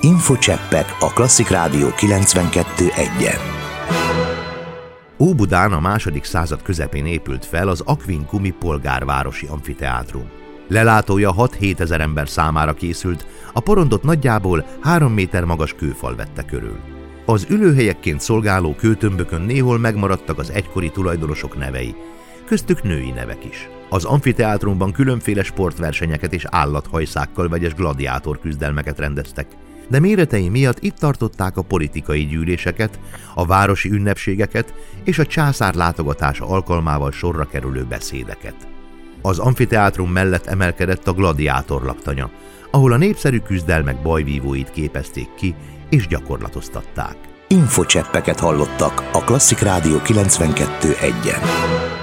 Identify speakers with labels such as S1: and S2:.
S1: Infocseppek a Klasszik Rádió 92.1-en.
S2: Óbudán a II. Század közepén épült fel az Aquincumi polgárvárosi amfiteátrum. Lelátója 6-7 ezer ember számára készült, a porondot nagyjából 3 méter magas kőfal vette körül. Az ülőhelyekként szolgáló kőtömbökön néhol megmaradtak az egykori tulajdonosok nevei, köztük női nevek is. Az amfiteátrumban különféle sportversenyeket és állathajszákkal vegyes gladiátor küzdelmeket rendeztek, de méretei miatt itt tartották a politikai gyűléseket, a városi ünnepségeket és a császár látogatása alkalmával sorra kerülő beszédeket. Az amfiteátrum mellett emelkedett a gladiátor laktanya, ahol a népszerű küzdelmek bajvívóit képezték ki és gyakorlatoztatták.
S1: Infocseppeket hallottak a Klasszik Rádió 92.1-en.